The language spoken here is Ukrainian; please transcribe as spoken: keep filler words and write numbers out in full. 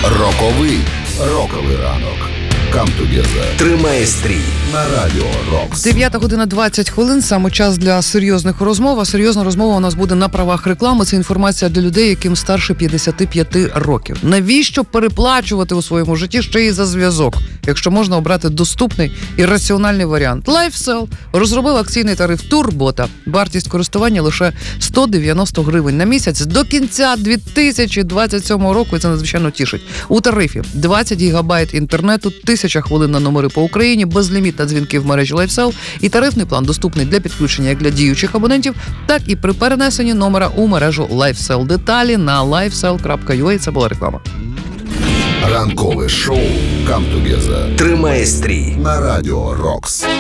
Роковий роковий ранок. Come together. Тримає стрій на радіо Рокс. дев'ята година двадцять хвилин. Саме час для серйозних розмов. А серйозна розмова у нас буде на правах реклами. Це інформація для людей, яким старше п'ятдесят п'ять років. Навіщо переплачувати у своєму житті ще й за зв'язок, якщо можна обрати доступний і раціональний варіант? LifeSell розробив акційний тариф Турбота. Вартість користування лише сто дев'яносто гривень на місяць до кінця дві тисячі двадцять сьомого року. І це надзвичайно тішить. У тарифі двадцять гігабайт інтернету, тисяча хвилин на номери по Україні, безліміт на дзвінки в мережі LifeSell, і тарифний план доступний для підключення як для діючих абонентів, так і при перенесенні номера у мережу LifeSell. Деталі на лайфсел крапка ю а. Це була реклама. Ранкове шоу Come together. Тримає стрій на радіо Рокс.